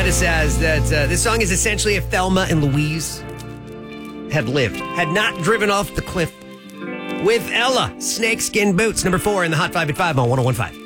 Amanda says that this song is essentially if Thelma and Louise had lived, had not driven off the cliff with Ella. Snakeskin Boots, number 4 in the Hot 5 at 5 on 101.5.